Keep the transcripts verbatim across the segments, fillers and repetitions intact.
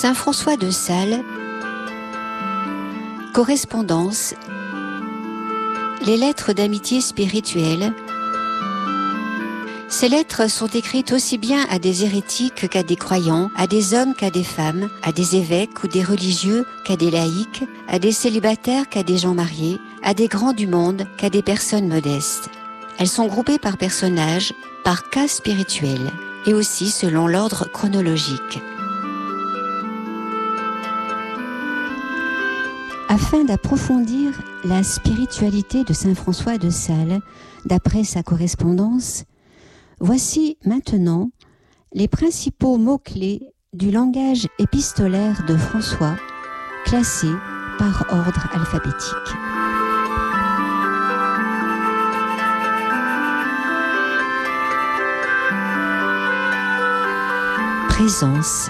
Saint François de Sales, correspondance, les lettres d'amitié spirituelle. Ces lettres sont écrites aussi bien à des hérétiques qu'à des croyants, à des hommes qu'à des femmes, à des évêques ou des religieux qu'à des laïcs, à des célibataires qu'à des gens mariés, à des grands du monde qu'à des personnes modestes. Elles sont groupées par personnages, par cas spirituels, et aussi selon l'ordre chronologique. Afin d'approfondir la spiritualité de saint François de Sales, d'après sa correspondance, voici maintenant les principaux mots-clés du langage épistolaire de François, classés par ordre alphabétique. Présence.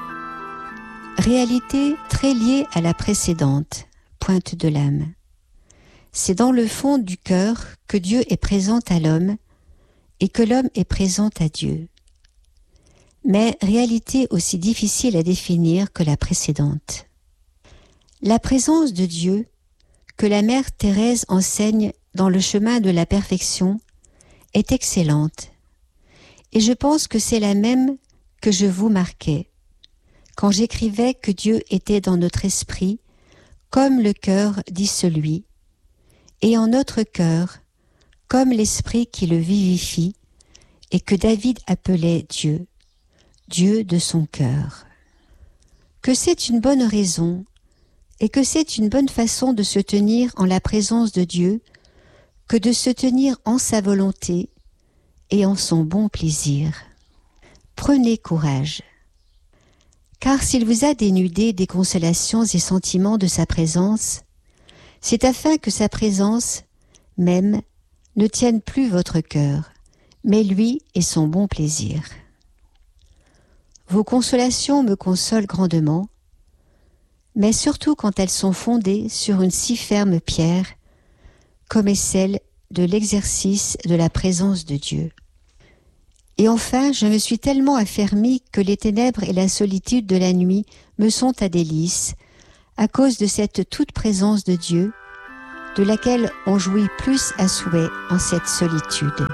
Réalité très liée à la précédente, pointe de l'âme. C'est dans le fond du cœur que Dieu est présent à l'homme et que l'homme est présent à Dieu. Mais réalité aussi difficile à définir que la précédente. La présence de Dieu, que la mère Thérèse enseigne dans le chemin de la perfection, est excellente. Et je pense que c'est la même que je vous marquais, quand j'écrivais que Dieu était dans notre esprit, comme le cœur dit celui, et en notre cœur, comme l'esprit qui le vivifie, et que David appelait Dieu, Dieu de son cœur. Que c'est une bonne raison, et que c'est une bonne façon de se tenir en la présence de Dieu, que de se tenir en sa volonté et en son bon plaisir. Prenez courage. Car s'il vous a dénudé des consolations et sentiments de sa présence, c'est afin que sa présence, même, ne tienne plus votre cœur, mais lui et son bon plaisir. Vos consolations me consolent grandement, mais surtout quand elles sont fondées sur une si ferme pierre, comme est celle de l'exercice de la présence de Dieu. Et enfin, je me suis tellement affermie que les ténèbres et la solitude de la nuit me sont à délice, à cause de cette toute présence de Dieu, de laquelle on jouit plus à souhait en cette solitude.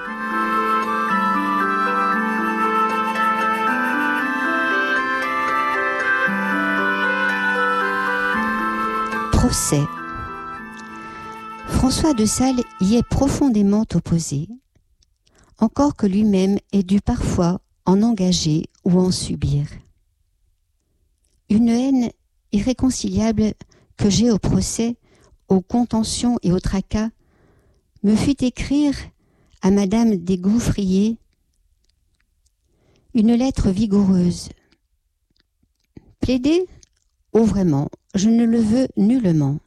Procès. François de Sales y est profondément opposé, encore que lui-même ait dû parfois en engager ou en subir. Une haine irréconciliable que j'ai au procès, aux contentions et aux tracas, me fit écrire à Madame des Gouffriers une lettre vigoureuse. Plaider ? Oh vraiment, je ne le veux nullement.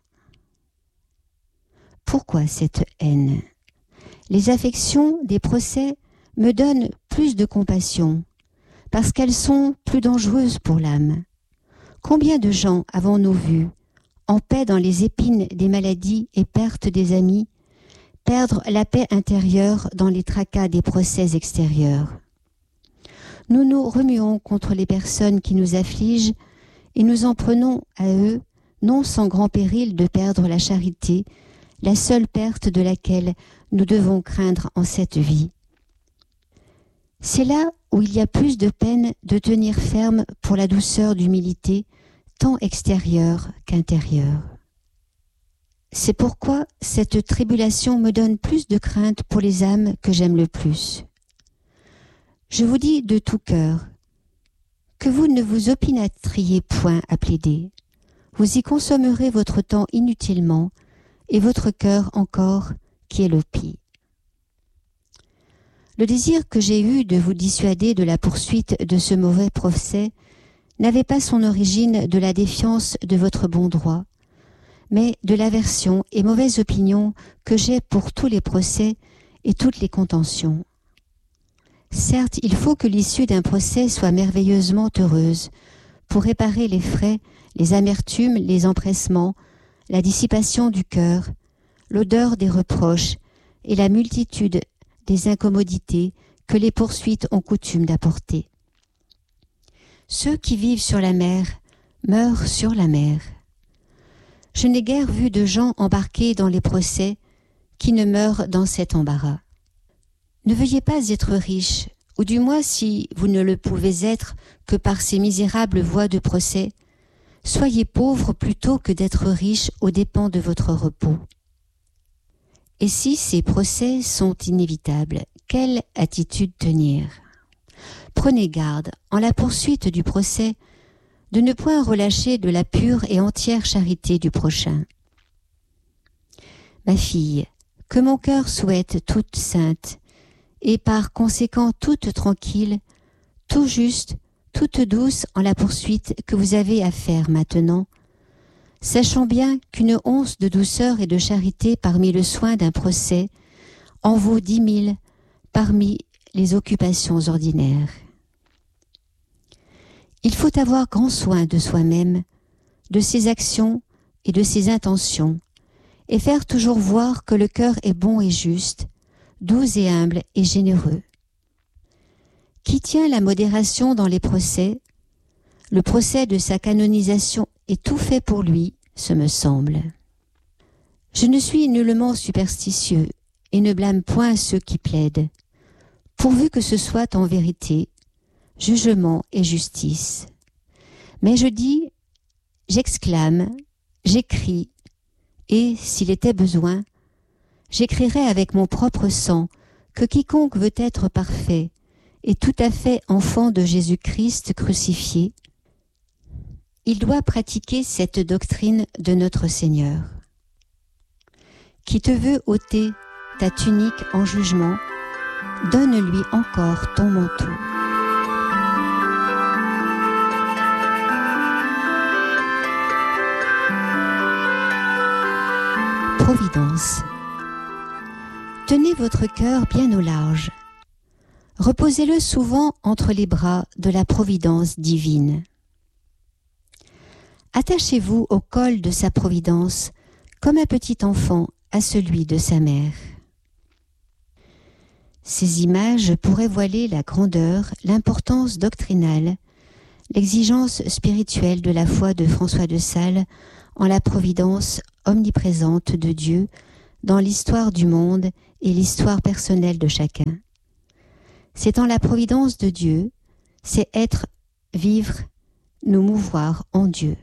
Pourquoi cette haine ? Les affections des procès me donnent plus de compassion, parce qu'elles sont plus dangereuses pour l'âme. Combien de gens avons-nous vus, en paix dans les épines des maladies et perte des amis, perdre la paix intérieure dans les tracas des procès extérieurs. Nous nous remuons contre les personnes qui nous affligent et nous en prenons à eux, non sans grand péril de perdre la charité, la seule perte de laquelle nous devons craindre en cette vie. C'est là où il y a plus de peine de tenir ferme pour la douceur d'humilité, tant extérieure qu'intérieure. C'est pourquoi cette tribulation me donne plus de crainte pour les âmes que j'aime le plus. Je vous dis de tout cœur que vous ne vous opiniâtriez point à plaider. Vous y consommerez votre temps inutilement et votre cœur encore qui est le pis. Le désir que j'ai eu de vous dissuader de la poursuite de ce mauvais procès n'avait pas son origine de la défiance de votre bon droit, mais de l'aversion et mauvaise opinion que j'ai pour tous les procès et toutes les contentions. Certes, il faut que l'issue d'un procès soit merveilleusement heureuse pour réparer les frais, les amertumes, les empressements, la dissipation du cœur, l'odeur des reproches et la multitude des incommodités que les poursuites ont coutume d'apporter. Ceux qui vivent sur la mer meurt sur la mer. Je n'ai guère vu de gens embarqués dans les procès qui ne meurent dans cet embarras. Ne veuillez pas être riche, ou du moins si vous ne le pouvez être que par ces misérables voies de procès, soyez pauvre plutôt que d'être riche aux dépens de votre repos. Et si ces procès sont inévitables, quelle attitude tenir ? Prenez garde, en la poursuite du procès, de ne point relâcher de la pure et entière charité du prochain. Ma fille, que mon cœur souhaite toute sainte, et par conséquent toute tranquille, tout juste, toute douce en la poursuite que vous avez à faire maintenant, sachant bien qu'une once de douceur et de charité parmi le soin d'un procès en vaut dix mille parmi les occupations ordinaires. Il faut avoir grand soin de soi-même, de ses actions et de ses intentions, et faire toujours voir que le cœur est bon et juste, doux et humble et généreux. Qui tient la modération dans les procès, le procès de sa canonisation est tout fait pour lui, ce me semble. Je ne suis nullement superstitieux et ne blâme point ceux qui plaident, pourvu que ce soit en vérité, jugement et justice. Mais je dis, j'exclame, j'écris, et, s'il était besoin, j'écrirai avec mon propre sang que quiconque veut être parfait et tout à fait enfant de Jésus-Christ crucifié, il doit pratiquer cette doctrine de notre Seigneur. Qui te veut ôter ta tunique en jugement, donne-lui encore ton manteau. Providence. Tenez votre cœur bien au large. Reposez-le souvent entre les bras de la providence divine. Attachez-vous au col de sa providence comme un petit enfant à celui de sa mère. Ces images pourraient voiler la grandeur, l'importance doctrinale, l'exigence spirituelle de la foi de François de Sales en la providence omniprésente de Dieu dans l'histoire du monde et l'histoire personnelle de chacun. C'est en la providence de Dieu, c'est être, vivre, nous mouvoir en Dieu.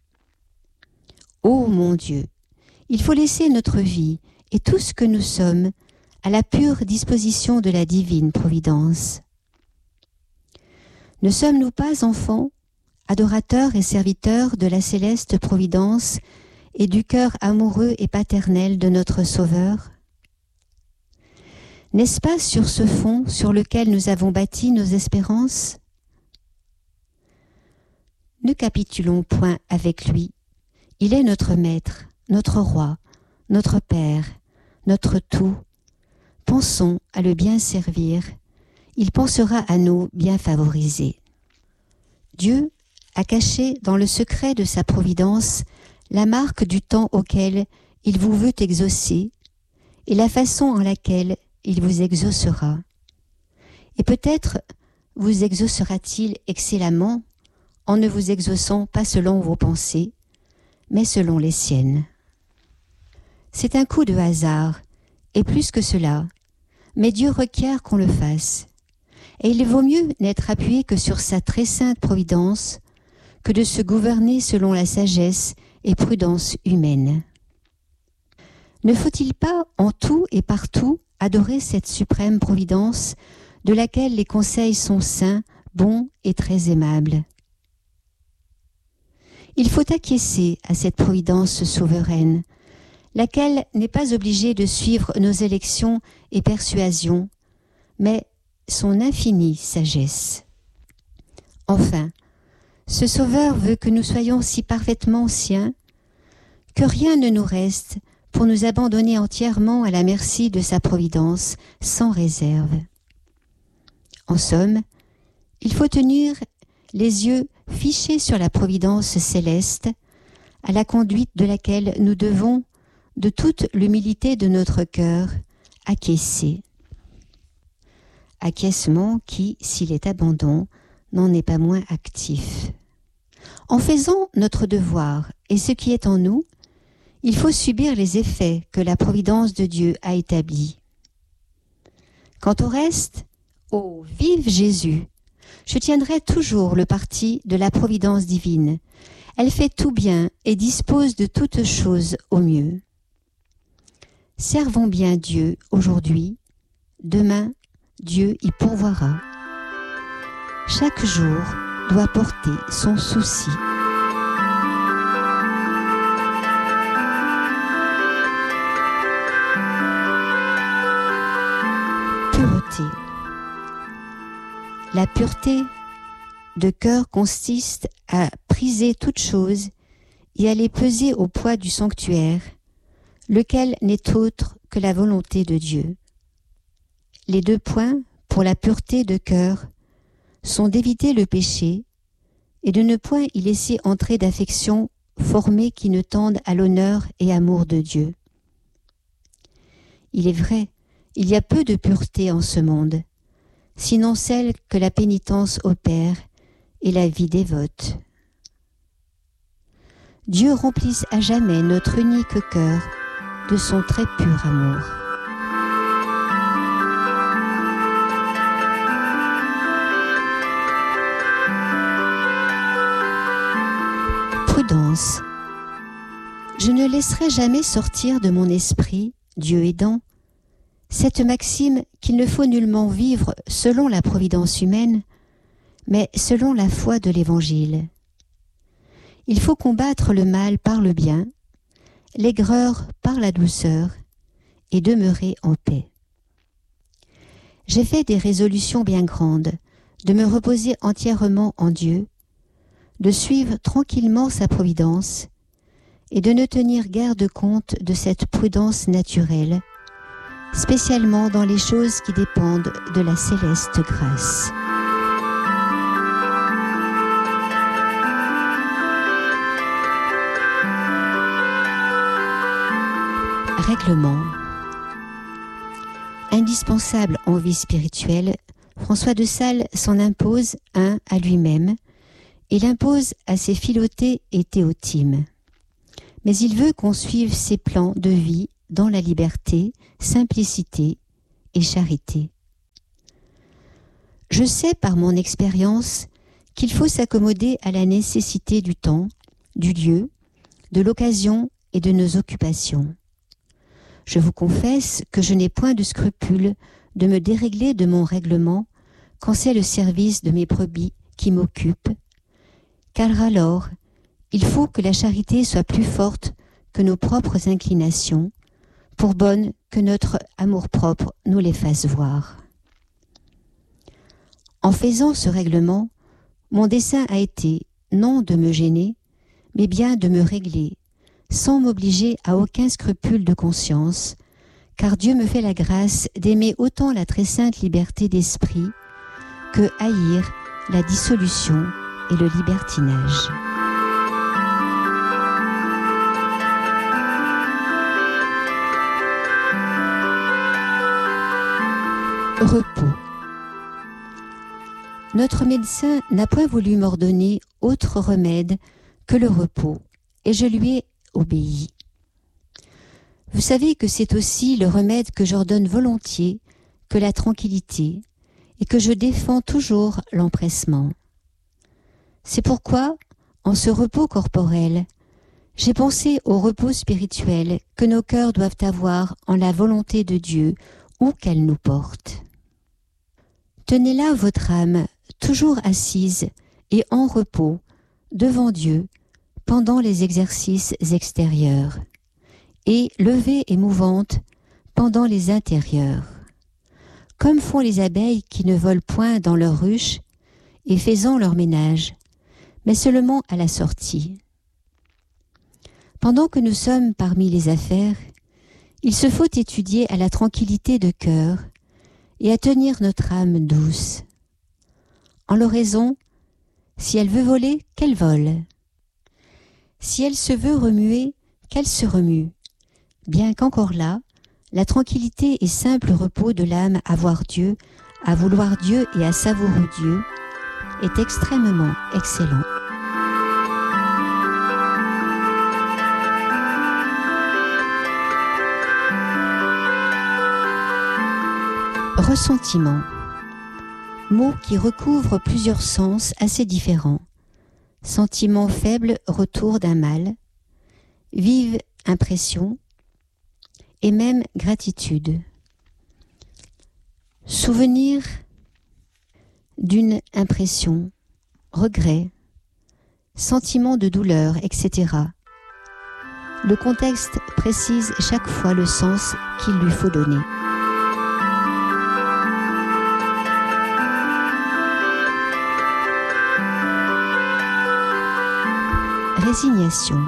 Ô mon Dieu, il faut laisser notre vie et tout ce que nous sommes à la pure disposition de la divine providence. Ne sommes-nous pas enfants, adorateurs et serviteurs de la céleste providence et du cœur amoureux et paternel de notre Sauveur ? N'est-ce pas sur ce fond sur lequel nous avons bâti nos espérances ? Ne capitulons point avec lui. Il est notre Maître, notre Roi, notre Père, notre tout. Pensons à le bien servir. Il pensera à nous bien favoriser. Dieu a caché dans le secret de sa providence la marque du temps auquel il vous veut exaucer et la façon en laquelle il vous exaucera. Et peut-être vous exaucera-t-il excellemment en ne vous exauçant pas selon vos pensées, mais selon les siennes. C'est un coup de hasard, et plus que cela, mais Dieu requiert qu'on le fasse. Et il vaut mieux n'être appuyé que sur sa très sainte providence que de se gouverner selon la sagesse et prudence humaine. Ne faut-il pas en tout et partout adorer cette suprême providence de laquelle les conseils sont saints, bons et très aimables ? Il faut acquiescer à cette providence souveraine, laquelle n'est pas obligée de suivre nos élections et persuasions, mais son infinie sagesse. Enfin, ce Sauveur veut que nous soyons si parfaitement siens que rien ne nous reste pour nous abandonner entièrement à la merci de sa providence, sans réserve. En somme, il faut tenir les yeux fichés sur la providence céleste, à la conduite de laquelle nous devons, de toute l'humilité de notre cœur, acquiescer. Acquiescement qui, s'il est abandon, n'en est pas moins actif. En faisant notre devoir et ce qui est en nous, il faut subir les effets que la providence de Dieu a établis. Quant au reste, ô vive Jésus, je tiendrai toujours le parti de la providence divine. Elle fait tout bien et dispose de toutes choses au mieux. Servons bien Dieu aujourd'hui, demain Dieu y pourvoira. Chaque jour doit porter son souci. Pureté. La pureté de cœur consiste à priser toute chose et à les peser au poids du sanctuaire, lequel n'est autre que la volonté de Dieu. Les deux points pour la pureté de cœur sont d'éviter le péché et de ne point y laisser entrer d'affections formées qui ne tendent à l'honneur et amour de Dieu. Il est vrai, il y a peu de pureté en ce monde, sinon celle que la pénitence opère et la vie dévote. Dieu remplisse à jamais notre unique cœur de son très pur amour. Prudence. Je ne laisserai jamais sortir de mon esprit, Dieu aidant, cette maxime qu'il ne faut nullement vivre selon la providence humaine, mais selon la foi de l'Évangile. Il faut combattre le mal par le bien, l'aigreur par la douceur, et demeurer en paix. J'ai fait des résolutions bien grandes, de me reposer entièrement en Dieu, de suivre tranquillement sa providence, et de ne tenir guère de compte de cette prudence naturelle, spécialement dans les choses qui dépendent de la céleste grâce. Règlement. Indispensable en vie spirituelle, François de Sales s'en impose un à lui-même et l'impose à ses Philothée et Théotime. Mais il veut qu'on suive ses plans de vie dans la liberté, simplicité et charité. Je sais par mon expérience qu'il faut s'accommoder à la nécessité du temps, du lieu, de l'occasion et de nos occupations. Je vous confesse que je n'ai point de scrupule de me dérégler de mon règlement quand c'est le service de mes brebis qui m'occupe, car alors il faut que la charité soit plus forte que nos propres inclinations, pour bonne que notre amour-propre nous les fasse voir. En faisant ce règlement, mon dessein a été non de me gêner, mais bien de me régler, sans m'obliger à aucun scrupule de conscience, car Dieu me fait la grâce d'aimer autant la très sainte liberté d'esprit que haïr la dissolution et le libertinage. Repos. Notre médecin n'a point voulu m'ordonner autre remède que le repos, et je lui ai obéi. Vous savez que c'est aussi le remède que j'ordonne volontiers que la tranquillité, et que je défends toujours l'empressement. C'est pourquoi, en ce repos corporel, j'ai pensé au repos spirituel que nos cœurs doivent avoir en la volonté de Dieu, où qu'elle nous porte. Tenez là votre âme, toujours assise et en repos, devant Dieu, pendant les exercices extérieurs, et levée et mouvante pendant les intérieurs, comme font les abeilles qui ne volent point dans leur ruche et faisant leur ménage, mais seulement à la sortie. Pendant que nous sommes parmi les affaires, il se faut étudier à la tranquillité de cœur et à tenir notre âme douce. En l'oraison, si elle veut voler, qu'elle vole. Si elle se veut remuer, qu'elle se remue, bien qu'encore là, la tranquillité et simple repos de l'âme à voir Dieu, à vouloir Dieu et à savourer Dieu est extrêmement excellent. Ressentiment. Mot qui recouvre plusieurs sens assez différents. Sentiment faible, retour d'un mal. Vive impression. Et même gratitude. Souvenir d'une impression. Regret. Sentiment de douleur, et cetera. Le contexte précise chaque fois le sens qu'il lui faut donner. Résignation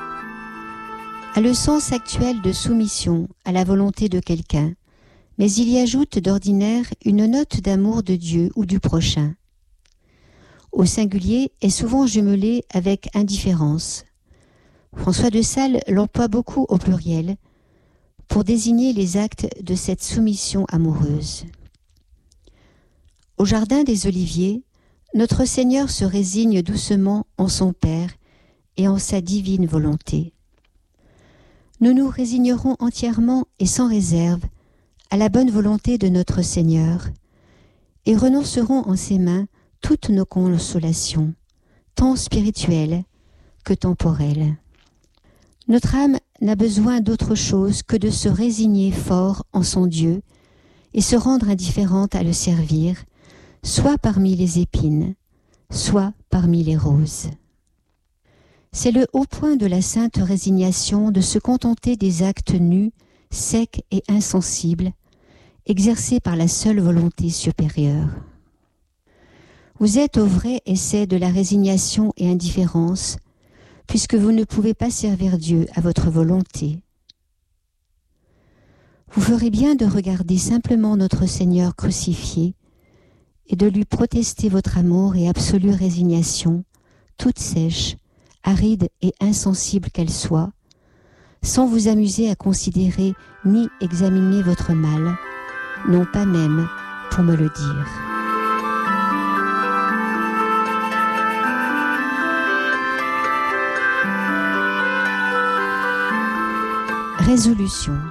a le sens actuel de soumission à la volonté de quelqu'un, mais il y ajoute d'ordinaire une note d'amour de Dieu ou du prochain. Au singulier est souvent jumelé avec indifférence. François de Sales l'emploie beaucoup au pluriel pour désigner les actes de cette soumission amoureuse. Au jardin des Oliviers, notre Seigneur se résigne doucement en son Père et en sa divine volonté. Nous nous résignerons entièrement et sans réserve à la bonne volonté de notre Seigneur et renoncerons en ses mains toutes nos consolations, tant spirituelles que temporelles. Notre âme n'a besoin d'autre chose que de se résigner fort en son Dieu et se rendre indifférente à le servir, soit parmi les épines, soit parmi les roses. C'est le haut point de la sainte résignation de se contenter des actes nus, secs et insensibles, exercés par la seule volonté supérieure. Vous êtes au vrai essai de la résignation et indifférence, puisque vous ne pouvez pas servir Dieu à votre volonté. Vous ferez bien de regarder simplement notre Seigneur crucifié et de lui protester votre amour et absolue résignation, toute sèche, aride et insensible qu'elle soit, sans vous amuser à considérer ni examiner votre mal, non pas même pour me le dire. Résolution.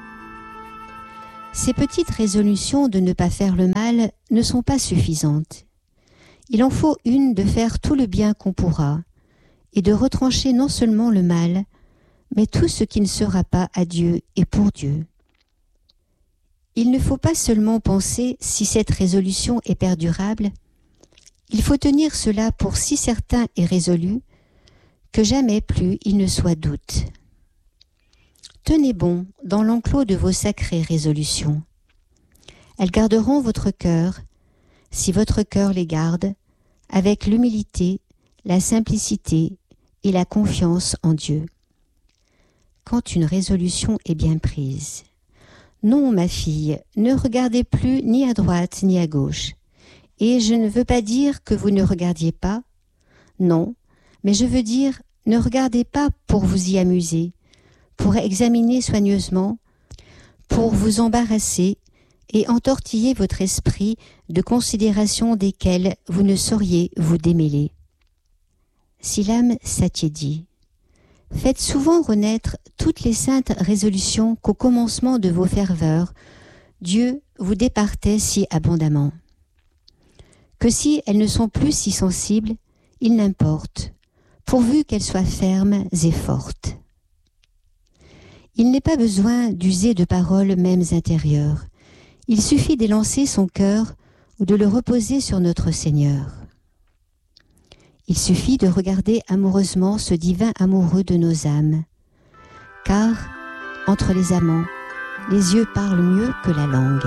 Ces petites résolutions de ne pas faire le mal ne sont pas suffisantes. Il en faut une de faire tout le bien qu'on pourra, et de retrancher non seulement le mal, mais tout ce qui ne sera pas à Dieu et pour Dieu. Il ne faut pas seulement penser si cette résolution est perdurable, il faut tenir cela pour si certain et résolu que jamais plus il ne soit doute. Tenez bon dans l'enclos de vos sacrées résolutions. Elles garderont votre cœur, si votre cœur les garde, avec l'humilité, la simplicité et la confiance en Dieu. Quand une résolution est bien prise. Non, ma fille, ne regardez plus ni à droite ni à gauche. Et je ne veux pas dire que vous ne regardiez pas. Non, mais je veux dire, ne regardez pas pour vous y amuser, pour examiner soigneusement, pour vous embarrasser et entortiller votre esprit de considérations desquelles vous ne sauriez vous démêler. Si l'âme s'attiédit, faites souvent renaître toutes les saintes résolutions qu'au commencement de vos ferveurs, Dieu vous départait si abondamment. Que si elles ne sont plus si sensibles, il n'importe, pourvu qu'elles soient fermes et fortes. Il n'est pas besoin d'user de paroles mêmes intérieures. Il suffit d'élancer son cœur ou de le reposer sur notre Seigneur. Il suffit de regarder amoureusement ce divin amoureux de nos âmes, car, entre les amants, les yeux parlent mieux que la langue.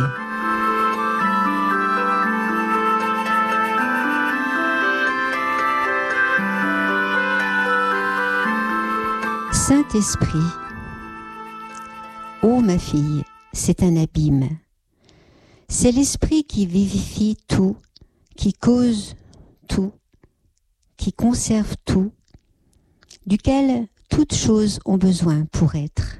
Saint-Esprit, ô ma fille, c'est un abîme. C'est l'Esprit qui vivifie tout, qui cause tout, qui conserve tout, duquel toutes choses ont besoin pour être.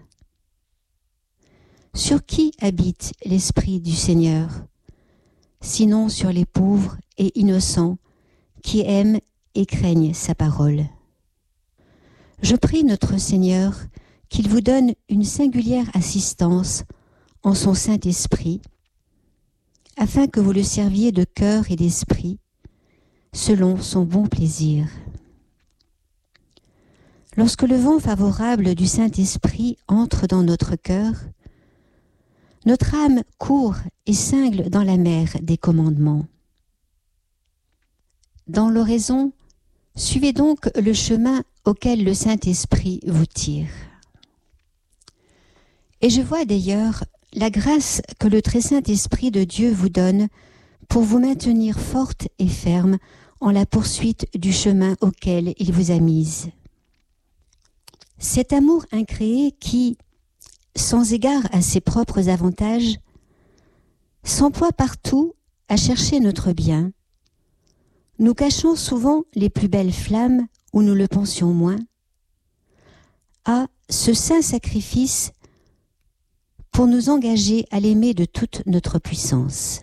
Sur qui habite l'Esprit du Seigneur, sinon sur les pauvres et innocents qui aiment et craignent sa parole. Je prie notre Seigneur qu'il vous donne une singulière assistance en son Saint-Esprit, afin que vous le serviez de cœur et d'esprit, selon son bon plaisir. Lorsque le vent favorable du Saint-Esprit entre dans notre cœur, notre âme court et cingle dans la mer des commandements. Dans l'oraison, suivez donc le chemin auquel le Saint-Esprit vous tire. Et je vois d'ailleurs la grâce que le très Saint-Esprit de Dieu vous donne pour vous maintenir forte et ferme en la poursuite du chemin auquel il vous a mise. Cet amour incréé qui, sans égard à ses propres avantages, s'emploie partout à chercher notre bien, nous cachons souvent les plus belles flammes où nous le pensions moins, à ce saint sacrifice pour nous engager à l'aimer de toute notre puissance.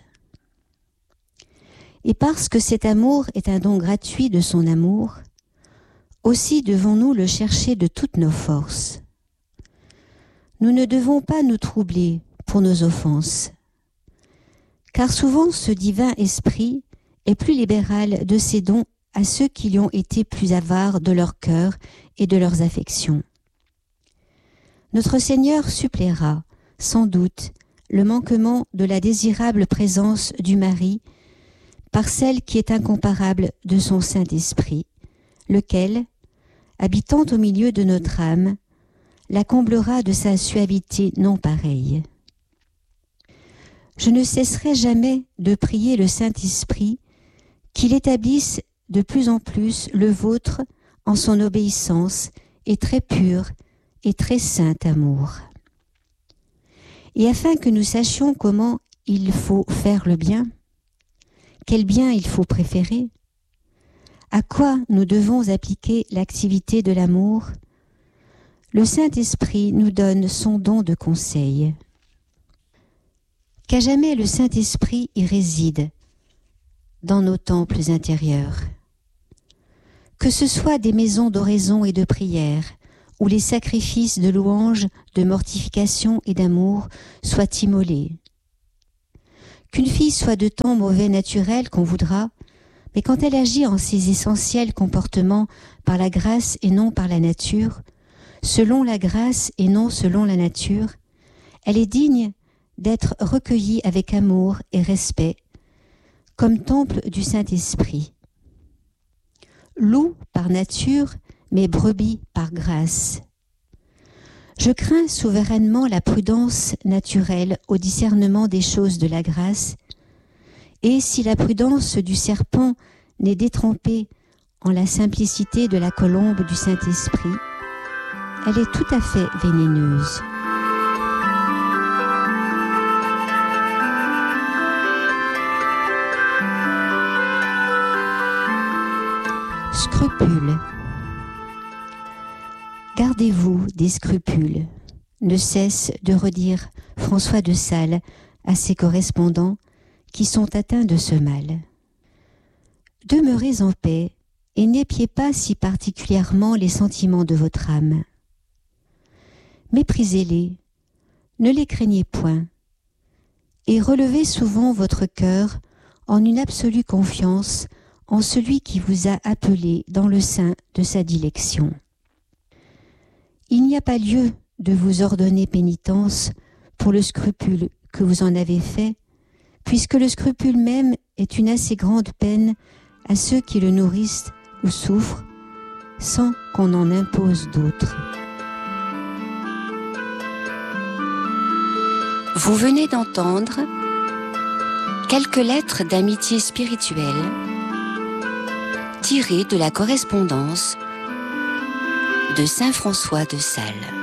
Et parce que cet amour est un don gratuit de son amour, aussi devons-nous le chercher de toutes nos forces. Nous ne devons pas nous troubler pour nos offenses, car souvent ce divin esprit est plus libéral de ses dons à ceux qui lui ont été plus avares de leur cœur et de leurs affections. Notre Seigneur suppléera, sans doute, le manquement de la désirable présence du mari par celle qui est incomparable de son Saint-Esprit, lequel, habitant au milieu de notre âme, la comblera de sa suavité non pareille. Je ne cesserai jamais de prier le Saint-Esprit qu'il établisse de plus en plus le vôtre en son obéissance et très pur et très saint amour. Et afin que nous sachions comment il faut faire le bien, quel bien il faut préférer, à quoi nous devons appliquer l'activité de l'amour, le Saint-Esprit nous donne son don de conseil. Qu'à jamais le Saint-Esprit y réside dans nos temples intérieurs. Que ce soit des maisons d'oraison et de prière, où les sacrifices de louange, de mortification et d'amour soient immolés. Qu'une fille soit de tant mauvais naturel qu'on voudra, mais quand elle agit en ses essentiels comportements par la grâce et non par la nature, selon la grâce et non selon la nature, elle est digne d'être recueillie avec amour et respect, comme temple du Saint-Esprit. Loup par nature, mais brebis par grâce. Je crains souverainement la prudence naturelle au discernement des choses de la grâce, et si la prudence du serpent n'est détrempée en la simplicité de la colombe du Saint-Esprit, elle est tout à fait vénéneuse. Scrupules. Gardez-vous des scrupules, ne cesse de redire François de Sales à ses correspondants qui sont atteints de ce mal. Demeurez en paix et n'épiez pas si particulièrement les sentiments de votre âme. Méprisez-les, ne les craignez point, et relevez souvent votre cœur en une absolue confiance en celui qui vous a appelé dans le sein de sa dilection. Il n'y a pas lieu de vous ordonner pénitence pour le scrupule que vous en avez fait, puisque le scrupule même est une assez grande peine à ceux qui le nourrissent ou souffrent, sans qu'on en impose d'autres. Vous venez d'entendre quelques lettres d'amitié spirituelle tirées de la correspondance de saint François de Sales.